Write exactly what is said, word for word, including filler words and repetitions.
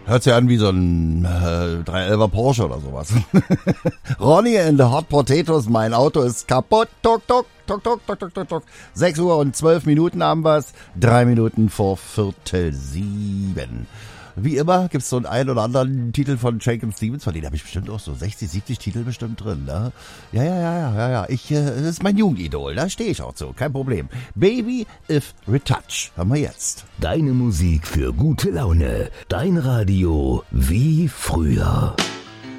Hört sich an wie so ein äh, dreihundertelfer Porsche oder sowas. Ronnie and the Hot Potatoes, mein Auto ist kaputt. Tok, tok, tok, tok, tok, tok, tok, tok. sechs Uhr und zwölf Minuten haben wir's. Drei Minuten vor Viertel sieben. Wie immer gibt's so einen ein oder anderen Titel von Shakin' Stevens, von denen habe ich bestimmt auch so sechzig, siebzig Titel bestimmt drin, ne? Ja, ja, ja, ja, ja, ja. Ich, äh, das ist mein Jugendidol, da stehe ich auch zu, kein Problem. Baby If Retouch haben wir jetzt. Deine Musik für gute Laune. Dein Radio wie früher.